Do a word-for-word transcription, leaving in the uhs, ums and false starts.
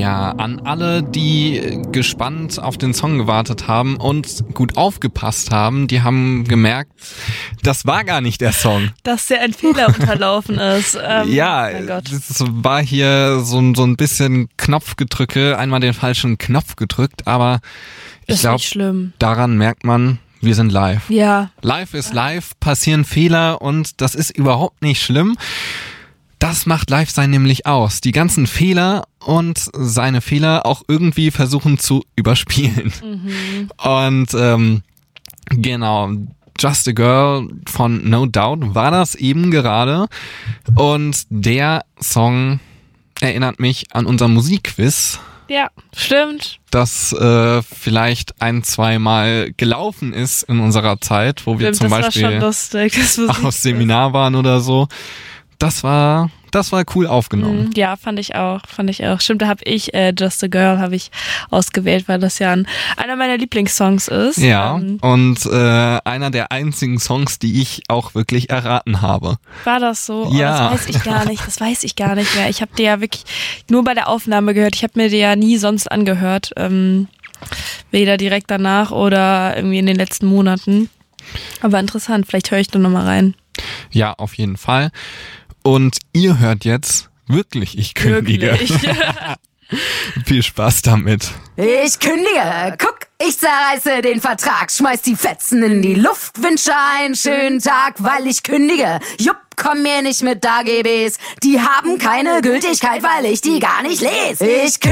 Ja, an alle, die gespannt auf den Song gewartet haben und gut aufgepasst haben, die haben gemerkt, das war gar nicht der Song. Dass dir ein Fehler unterlaufen ist. Ähm, ja, mein Gott. es war hier so, so ein bisschen Knopfgedrücke, einmal den falschen Knopf gedrückt, aber ich glaube, daran merkt man, wir sind live. Ja. Live ist live, passieren Fehler und das ist überhaupt nicht schlimm. Das macht Live-Sein nämlich aus. Die ganzen Fehler und seine Fehler auch irgendwie versuchen zu überspielen. Mhm. Und ähm, genau, Just a Girl von No Doubt war das eben gerade. Und der Song erinnert mich an unser Musikquiz. Ja, stimmt. Das äh, vielleicht ein, zwei Mal gelaufen ist in unserer Zeit, wo wir stimmt, zum das Beispiel war schon lustig, das auf Seminar waren oder so. Das war, das war cool aufgenommen. Ja, fand ich auch, fand ich auch. Stimmt, da habe ich äh, Just a Girl habe ich ausgewählt, weil das ja ein, einer meiner Lieblingssongs ist. Ja, ähm, und äh, einer der einzigen Songs, die ich auch wirklich erraten habe. War das so? Ja. Oh, das weiß ich gar nicht, das weiß ich gar nicht mehr. Ich habe dir ja wirklich nur bei der Aufnahme gehört. Ich habe mir die ja nie sonst angehört. Ähm, weder direkt danach oder irgendwie in den letzten Monaten. Aber interessant, vielleicht höre ich da nochmal rein. Ja, auf jeden Fall. Und ihr hört jetzt wirklich, ich kündige. Wirklich? Viel Spaß damit. Ich kündige, guck, ich zerreiße den Vertrag, schmeiß die Fetzen in die Luft, wünsche einen schönen Tag, weil ich kündige. Jupp, komm mir nicht mit A G Bs, die haben keine Gültigkeit, weil ich die gar nicht lese. Ich kündige.